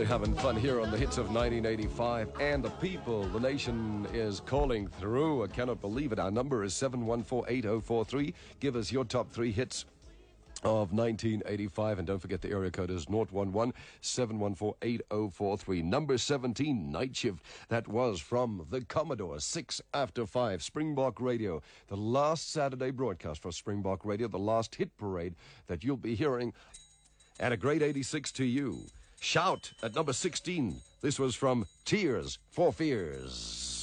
having fun here on the hits of 1985 and the people. The nation is calling through. I cannot believe it. Our number is 714-8043. Give us your top three hits of 1985, and don't forget the area code is 011-714-8043. Number 17, Night Shift. That was from the Commodore, 6 after 5, Springbok Radio. The last Saturday broadcast for Springbok Radio, the last hit parade that you'll be hearing. And a great 86 to you. Shout at number 16. This was from Tears for Fears.